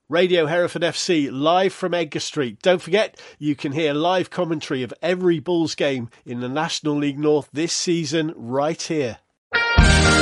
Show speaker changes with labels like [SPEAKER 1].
[SPEAKER 1] Radio Hereford FC, live from Edgar Street. Don't forget, you can hear live commentary of every Bulls game in the National League North this season right here.